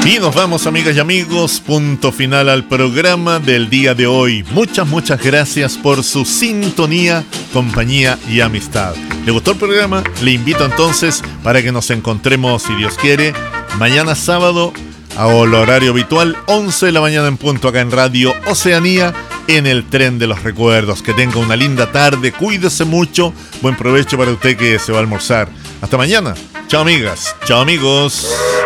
Y nos vamos, amigas y amigos, punto final al programa del día de hoy. Muchas gracias por su sintonía, compañía y amistad. ¿Le gustó el programa? Le invito entonces para que nos encontremos, si Dios quiere, mañana sábado al horario habitual, 11 de la mañana en punto, acá en Radio Oceanía, en el tren de los recuerdos. Que tenga una linda tarde, cuídese mucho, buen provecho para usted que se va a almorzar. Hasta mañana. Chao, amigas. Chao, amigos.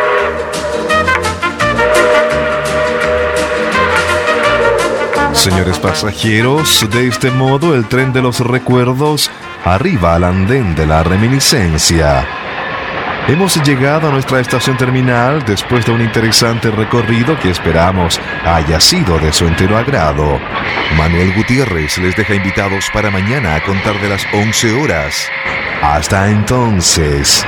Señores pasajeros, de este modo el tren de los recuerdos arriba al andén de la reminiscencia. Hemos llegado a nuestra estación terminal después de un interesante recorrido que esperamos haya sido de su entero agrado. Manuel Gutiérrez les deja invitados para mañana a contar de las 11 horas. Hasta entonces.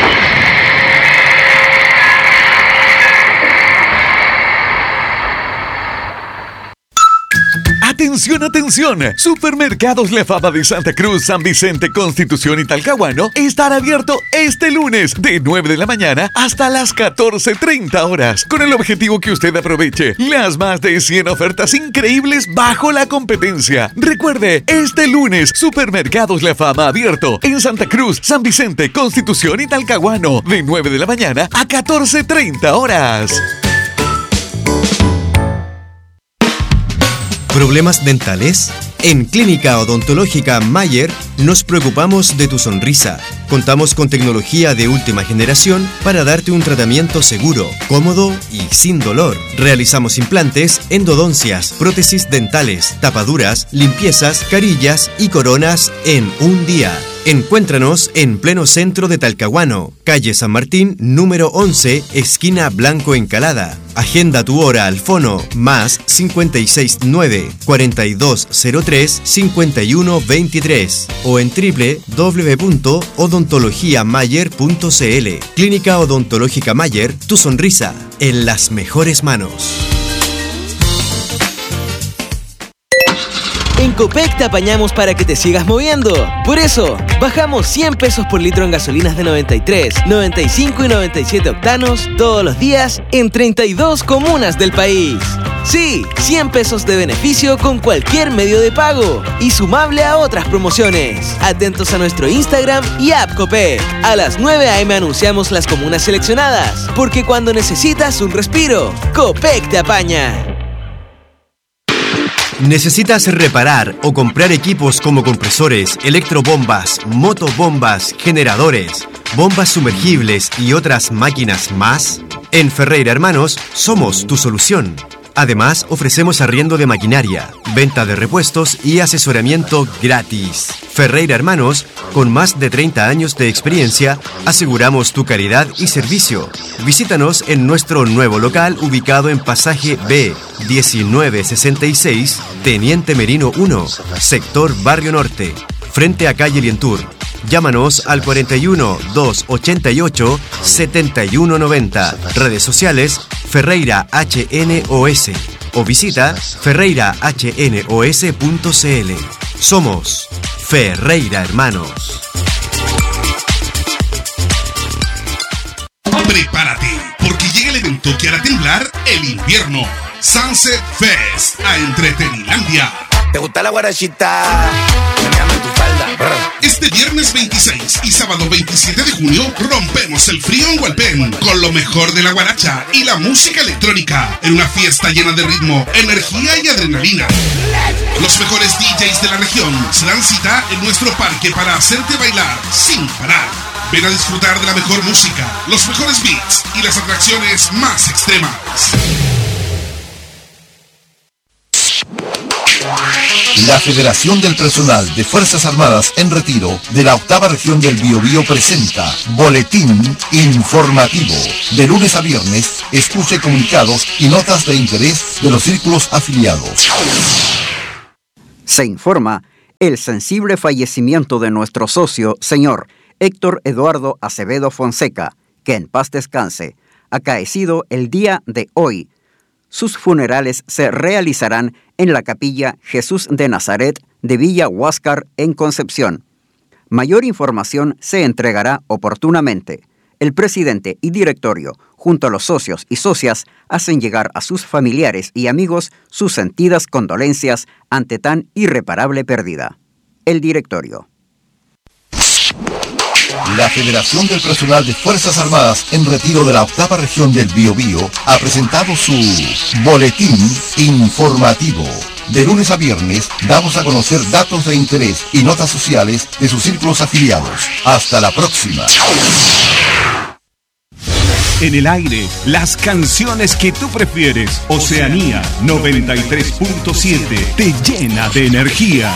¡Atención! Supermercados La Fama de Santa Cruz, San Vicente, Constitución y Talcahuano estará abierto este lunes de 9 de la mañana hasta las 14:30 horas, con el objetivo que usted aproveche las más de 100 ofertas increíbles bajo la competencia. Recuerde, este lunes Supermercados La Fama abierto en Santa Cruz, San Vicente, Constitución y Talcahuano de 9 de la mañana a 14:30 horas. ¿Problemas dentales? En Clínica Odontológica Mayer nos preocupamos de tu sonrisa. Contamos con tecnología de última generación para darte un tratamiento seguro, cómodo y sin dolor. Realizamos implantes, endodoncias, prótesis dentales, tapaduras, limpiezas, carillas y coronas en un día. Encuéntranos en pleno centro de Talcahuano, calle San Martín, número 11, esquina Blanco Encalada. Agenda tu hora al fono más 569-4203-5123 o en www.odontologiamayer.cl. Clínica Odontológica Mayer, tu sonrisa en las mejores manos. En Copec te apañamos para que te sigas moviendo. Por eso, bajamos 100 pesos por litro en gasolinas de 93, 95 y 97 octanos todos los días en 32 comunas del país. Sí, 100 pesos de beneficio con cualquier medio de pago y sumable a otras promociones. Atentos a nuestro Instagram y app Copec. A las 9 a.m. anunciamos las comunas seleccionadas, porque cuando necesitas un respiro, Copec te apaña. ¿Necesitas reparar o comprar equipos como compresores, electrobombas, motobombas, generadores, bombas sumergibles y otras máquinas más? En Ferreira Hermanos somos tu solución. Además, ofrecemos arriendo de maquinaria, venta de repuestos y asesoramiento gratis. Ferreira Hermanos, con más de 30 años de experiencia, aseguramos tu calidad y servicio. Visítanos en nuestro nuevo local ubicado en Pasaje B, 1966, Teniente Merino 1, sector Barrio Norte, frente a calle Lientur. Llámanos al 41 288 7190. Redes sociales Ferreira HNOS o visita ferreirahnos.cl. Somos Ferreira Hermanos. Prepárate, porque llega el evento que hará temblar el invierno. Sunset Fest a Entretenilandia. ¿Te gusta la guarachita? Meneame tu falda. Este viernes 26 y sábado 27 de junio rompemos el frío en Hualpén con lo mejor de la guaracha y la música electrónica en una fiesta llena de ritmo, energía y adrenalina. Los mejores DJs de la región se dan cita en nuestro parque para hacerte bailar sin parar. Ven a disfrutar de la mejor música, los mejores beats y las atracciones más extremas. La Federación del Personal de Fuerzas Armadas en Retiro de la Octava Región del Biobío presenta Boletín Informativo. De lunes a viernes, escuche comunicados y notas de interés de los círculos afiliados. Se informa el sensible fallecimiento de nuestro socio, señor Héctor Eduardo Acevedo Fonseca, que en paz descanse, acaecido el día de hoy. Sus funerales se realizarán en la Capilla Jesús de Nazaret de Villa Huáscar en Concepción. Mayor información se entregará oportunamente. el presidente y directorio, junto a los socios y socias, hacen llegar a sus familiares y amigos sus sentidas condolencias ante tan irreparable pérdida. El directorio. La Federación del Personal de Fuerzas Armadas en retiro de la 8ª región del Biobío ha presentado su Boletín Informativo. De lunes a viernes damos a conocer datos de interés y notas sociales de sus círculos afiliados. Hasta la próxima. En el aire, las canciones que tú prefieres. Oceanía 93.7 te llena de energía.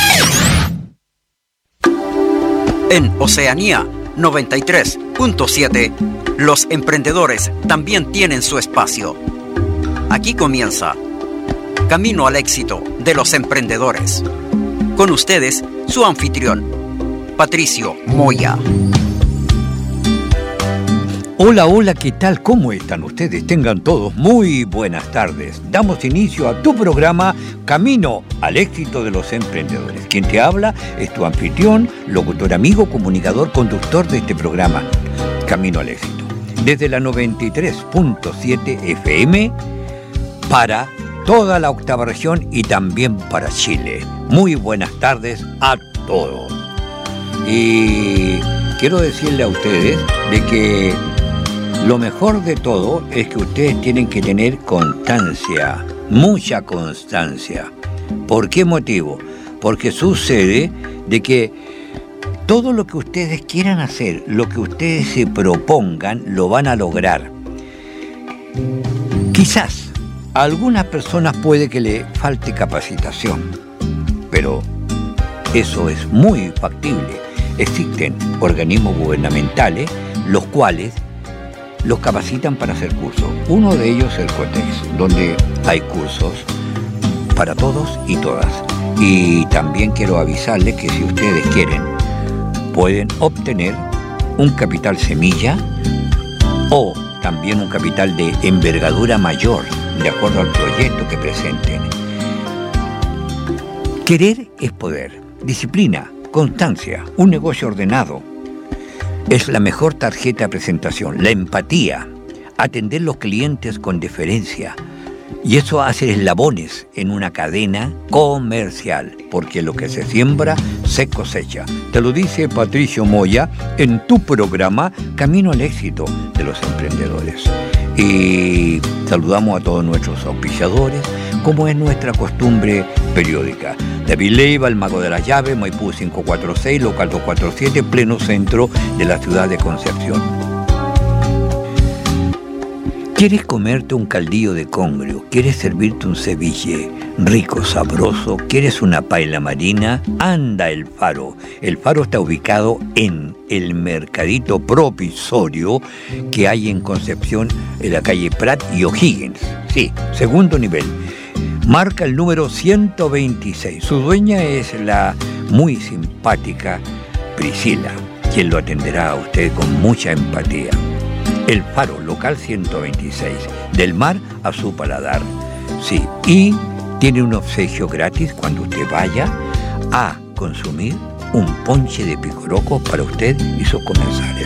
En Oceanía 93.7, los emprendedores también tienen su espacio. Aquí comienza Camino al Éxito de los Emprendedores. Con ustedes, su anfitrión, Patricio Moya. Hola, hola, ¿qué tal? ¿Cómo están ustedes? Tengan todos muy buenas tardes. Damos inicio a tu programa Camino al Éxito de los Emprendedores. Quien te habla es tu anfitrión, locutor amigo, comunicador, conductor de este programa Camino al Éxito. Desde la 93.7 FM para toda la 8ª región y también para Chile. Muy buenas tardes a todos. Y quiero decirle a ustedes de que lo mejor de todo es que ustedes tienen que tener constancia, mucha constancia. ¿Por qué motivo? Porque sucede de que todo lo que ustedes quieran hacer, lo que ustedes se propongan, lo van a lograr. Quizás a algunas personas puede que le falte capacitación, pero eso es muy factible. Existen organismos gubernamentales los cuales los capacitan para hacer cursos. Uno de ellos es el COTEX, donde hay cursos para todos y todas. Y también quiero avisarles que si ustedes quieren, pueden obtener un capital semilla o también un capital de envergadura mayor, de acuerdo al proyecto que presenten. Querer es poder. Disciplina, constancia, un negocio ordenado. Es la mejor tarjeta de presentación, la empatía, atender los clientes con deferencia. Y eso hace eslabones en una cadena comercial, porque lo que se siembra, se cosecha. Te lo dice Patricio Moya en tu programa Camino al Éxito de los Emprendedores. Y saludamos a todos nuestros auspiciadores, como es nuestra costumbre periódica. David Leiva, el Mago de la Llave, Maipú 546, local 247, pleno centro de la ciudad de Concepción. ¿Quieres comerte un caldillo de congrio? ¿Quieres servirte un ceviche rico, sabroso? ¿Quieres una paella marina? Anda El Faro. El Faro está ubicado en el mercadito provisorio que hay en Concepción, en la calle Prat y O'Higgins. Sí, segundo nivel. Marca el número 126. Su dueña es la muy simpática Priscila, quien lo atenderá a usted con mucha empatía. El Faro, local 126, del mar a su paladar. Sí, y tiene un obsequio gratis cuando usted vaya a consumir un ponche de picoroco para usted y sus comensales.